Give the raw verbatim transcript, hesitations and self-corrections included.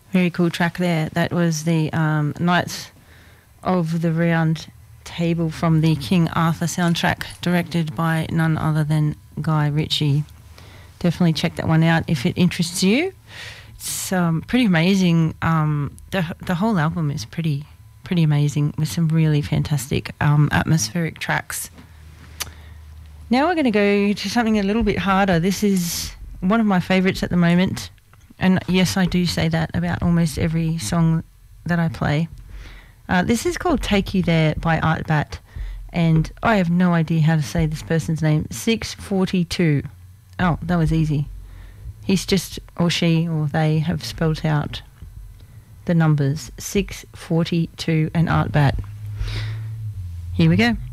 Very cool track there. That was the um, Knights of the Round Table from the King Arthur soundtrack, directed by none other than Guy Ritchie. Definitely check that one out if it interests you. It's um, pretty amazing. Um, the the whole album is pretty pretty amazing with some really fantastic um, atmospheric tracks. Now we're going to go to something a little bit harder. This is one of my favourites at the moment. And yes, I do say that about almost every song that I play. Uh, this is called Take You There by Art Bat. And I have no idea how to say this person's name. six forty-two. Oh, that was easy. He's just, or she, or they have spelled out the numbers. six forty-two and Art Bat. Here we go.